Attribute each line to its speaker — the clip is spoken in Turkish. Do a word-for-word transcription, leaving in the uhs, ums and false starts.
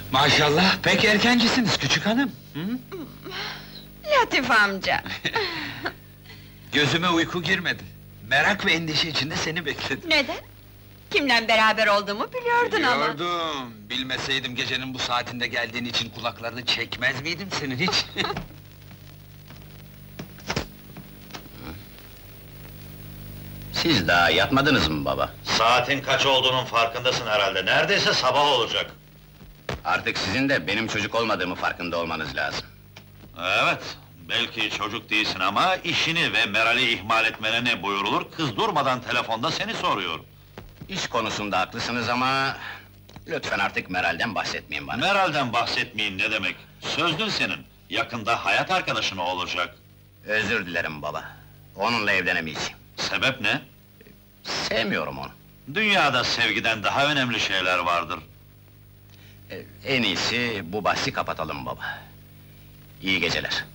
Speaker 1: Maşallah, pek erkencisiniz küçük hanım. Hı?
Speaker 2: Latif amca!
Speaker 1: Gözüme uyku girmedi. Merak ve endişe içinde seni bekledim.
Speaker 2: Neden? Kimle beraber olduğumu biliyordun ama!
Speaker 1: Biliyordum, bilmeseydim gecenin bu saatinde geldiğin için kulaklarını çekmez miydim senin hiç?
Speaker 3: Siz daha yatmadınız mı baba?
Speaker 4: Saatin kaç olduğunun farkındasın herhalde. Neredeyse sabah olacak.
Speaker 3: Artık sizin de benim çocuk olmadığımı farkında olmanız lazım.
Speaker 4: Evet, belki çocuk değilsin ama işini ve Meral'i ihmal etmene ne buyurulur? Kız durmadan telefonda seni soruyor.
Speaker 3: İş konusunda haklısınız ama... Lütfen artık Meral'den bahsetmeyin bana.
Speaker 4: Meral'den bahsetmeyin ne demek? Sözdün senin. Yakında hayat arkadaşın olacak.
Speaker 3: Özür dilerim baba. Onunla evlenemeyeceğim.
Speaker 4: Sebep ne?
Speaker 3: Sevmiyorum onu.
Speaker 4: Dünyada sevgiden daha önemli şeyler vardır.
Speaker 3: Ee, En iyisi bu bahsi kapatalım baba. İyi geceler.